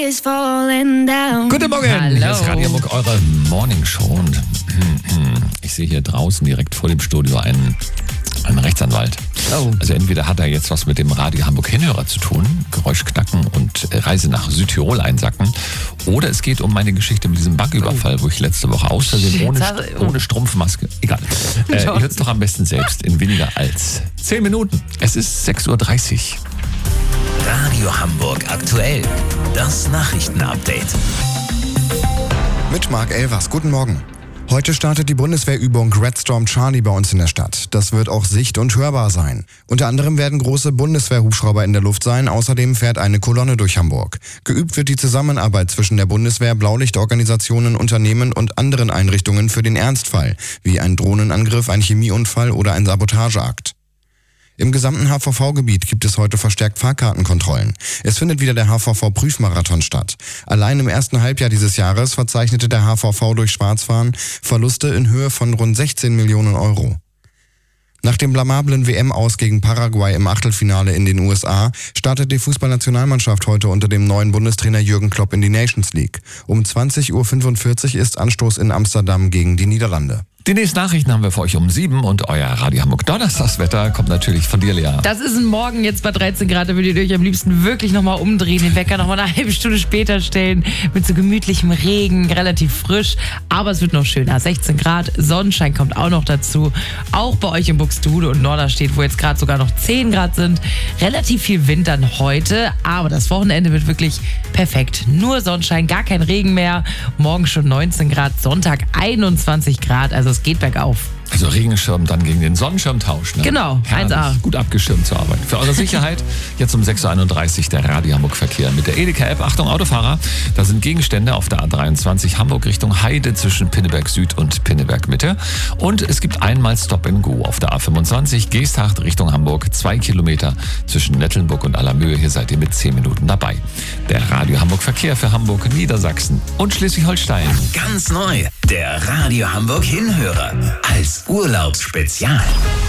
Guten Morgen, Hallo. hier ist Radio Hamburg, eure Morning Show. Und ich sehe hier draußen direkt vor dem Studio einen Rechtsanwalt. Oh. Also entweder hat er jetzt was mit dem Radio Hamburg Hinhörer zu tun, Geräusch knacken und Reise nach Südtirol einsacken. Oder es geht um meine Geschichte mit diesem Banküberfall, wo ich letzte Woche aus Versehen ohne Strumpfmaske, egal. Ihr hört es doch am besten selbst in weniger als 10 Minuten. Es ist 6.30 Uhr. Radio Hamburg aktuell. Das Nachrichtenupdate. Mit Marc Elvers. Guten Morgen. Heute startet die Bundeswehrübung Red Storm Charlie bei uns in der Stadt. Das wird auch sicht- und hörbar sein. Unter anderem werden große Bundeswehrhubschrauber in der Luft sein. Außerdem fährt eine Kolonne durch Hamburg. Geübt wird die Zusammenarbeit zwischen der Bundeswehr, Blaulichtorganisationen, Unternehmen und anderen Einrichtungen für den Ernstfall, wie ein Drohnenangriff, ein Chemieunfall oder ein Sabotageakt. Im gesamten HVV-Gebiet gibt es heute verstärkt Fahrkartenkontrollen. Es findet wieder der HVV-Prüfmarathon statt. Allein im ersten Halbjahr dieses Jahres verzeichnete der HVV durch Schwarzfahren Verluste in Höhe von rund 16 Millionen Euro. Nach dem blamablen WM-Aus gegen Paraguay im Achtelfinale in den USA startet die Fußballnationalmannschaft heute unter dem neuen Bundestrainer Jürgen Klopp in die Nations League. Um 20.45 Uhr ist Anstoß in Amsterdam gegen die Niederlande. Die nächsten Nachrichten haben wir für euch um 7 und euer Radio Hamburg Donnerstagswetter kommt natürlich von dir, Lea. Das ist ein Morgen jetzt bei 13 Grad, da würdet ihr euch am liebsten wirklich nochmal umdrehen, den Wecker nochmal eine halbe Stunde später stellen, mit so gemütlichem Regen, relativ frisch, aber es wird noch schöner. 16 Grad, Sonnenschein kommt auch noch dazu, auch bei euch in Buxtehude und Norderstedt, wo jetzt gerade sogar noch 10 Grad sind. Relativ viel Wind dann heute, aber das Wochenende wird wirklich perfekt. Nur Sonnenschein, gar kein Regen mehr, morgen schon 19 Grad, Sonntag 21 Grad, also es geht bergauf. Also Regenschirm dann gegen den Sonnenschirmtausch. Ne? Genau, Herrlich, 1A. gut abgeschirmt zur Arbeit. Für eure Sicherheit jetzt um 6.31 Uhr der Radio Hamburg Verkehr mit der Edeka-App. Achtung Autofahrer, da sind Gegenstände auf der A23 Hamburg Richtung Heide zwischen Pinneberg Süd und Pinneberg Mitte. Und es gibt einmal Stop and Go auf der A25 Geesthacht Richtung Hamburg. 2 Kilometer zwischen Nettelnburg und Allermöhe. Hier seid ihr mit 10 Minuten dabei. Der Radio Hamburg Verkehr für Hamburg, Niedersachsen und Schleswig-Holstein. Ganz neu. Der Radio Hamburg Hinhörer. Als Urlaubsspezial.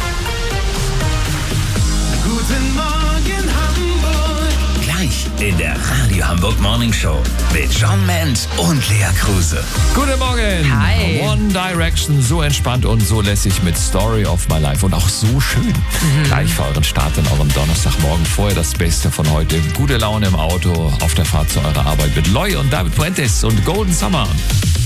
Guten Morgen Hamburg. Gleich in der Radio Hamburg Morning Show mit John Ment und Lea Kruse. Guten Morgen. Hi. One Direction, so entspannt und so lässig mit Story of My Life und auch so schön. Gleich für euren Start in eurem Donnerstagmorgen. Vorher das Beste von heute. Gute Laune im Auto auf der Fahrt zu eurer Arbeit mit Loy und David Puentes und Golden Summer.